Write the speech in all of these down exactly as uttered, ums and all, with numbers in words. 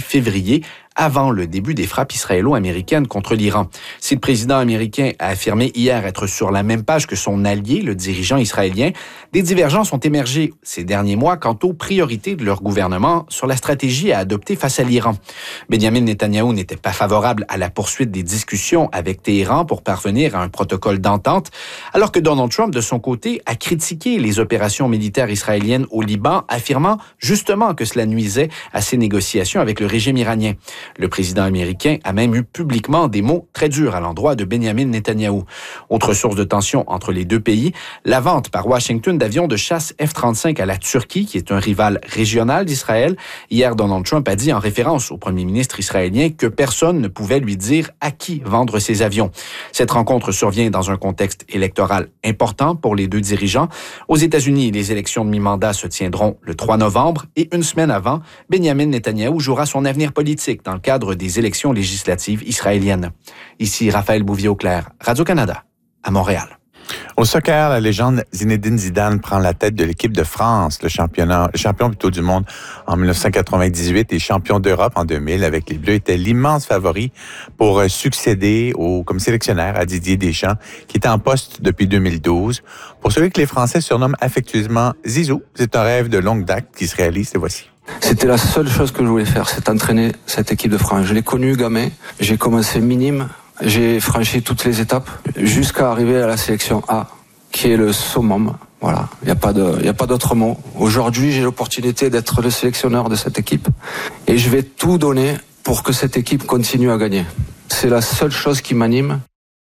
février, avant le début des frappes israélo-américaines contre l'Iran. Si le président américain a affirmé hier être sur la même page que son allié, le dirigeant israélien, des divergences ont émergé ces derniers mois quant aux priorités de leur gouvernement sur la stratégie à adopter face à l'Iran. Benjamin Netanyahou n'était pas favorable à la poursuite des discussions avec Téhéran pour parvenir à un protocole d'entente, alors que Donald Trump, de son côté, a critiqué les opérations militaires israéliennes au Liban, affirmant justement que cela nuisait à ses négociations avec le régime iranien. Le président américain a même eu publiquement des mots très durs à l'endroit de Benjamin Netanyahou. Autre source de tension entre les deux pays, la vente par Washington d'avions de chasse F trente-cinq à la Turquie, qui est un rival régional d'Israël. Hier, Donald Trump a dit en référence au premier ministre israélien que personne ne pouvait lui dire à qui vendre ses avions. Cette rencontre survient dans un contexte électoral important pour les deux dirigeants. Aux États-Unis, les élections de mi-mandat se tiendront le trois novembre et une semaine avant, Benjamin Netanyahou jouera son avenir politique dans le cadre des élections législatives israéliennes. Ici Raphaël Bouvier-Auclair, Radio-Canada, à Montréal. Au soccer, la légende Zinedine Zidane prend la tête de l'équipe de France, le championnat, le champion plutôt du monde en dix-neuf cent quatre-vingt-dix-huit et champion d'Europe en deux mille avec les Bleus, était l'immense favori pour succéder au, comme sélectionneur à Didier Deschamps, qui était en poste depuis deux mille douze. Pour celui que les Français surnomment affectueusement Zizou, c'est un rêve de longue date qui se réalise, et voici. C'était la seule chose que je voulais faire, c'est entraîner cette équipe de France. Je l'ai connue gamin, j'ai commencé minime, j'ai franchi toutes les étapes jusqu'à arriver à la sélection A, qui est le summum. Voilà, il n'y a pas de, il y a pas d'autre mot. Aujourd'hui, j'ai l'opportunité d'être le sélectionneur de cette équipe et je vais tout donner pour que cette équipe continue à gagner. C'est la seule chose qui m'anime.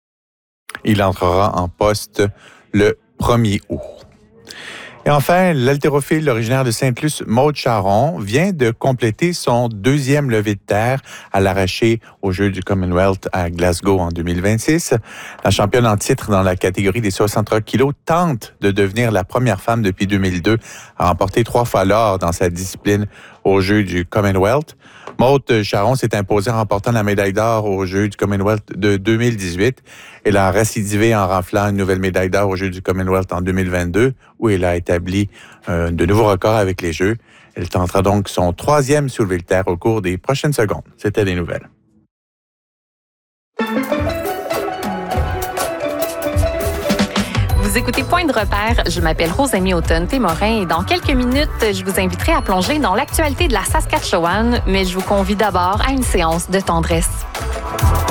Il entrera en poste le premier août. Et enfin, l'haltérophile originaire de Sainte-Luce, Maude Charron, vient de compléter son deuxième levée de terre à l'arraché aux Jeux du Commonwealth à Glasgow en deux mille vingt-six. La championne en titre dans la catégorie des soixante-trois kilos tente de devenir la première femme depuis deux mille deux à remporter trois fois l'or dans sa discipline aux Jeux du Commonwealth. Maude Charron s'est imposée en remportant la médaille d'or aux Jeux du Commonwealth de deux mille dix-huit. Elle a récidivé en raflant une nouvelle médaille d'or aux Jeux du Commonwealth en deux mille vingt-deux, où elle a établi euh, de nouveaux records avec les Jeux. Elle tentera donc son troisième soulevé de terre au cours des prochaines secondes. C'était des nouvelles. Vous écoutez Point de repère, je m'appelle Rosemie Automne-Témorin et dans quelques minutes, je vous inviterai à plonger dans l'actualité de la Saskatchewan, mais je vous convie d'abord à une séance de tendresse.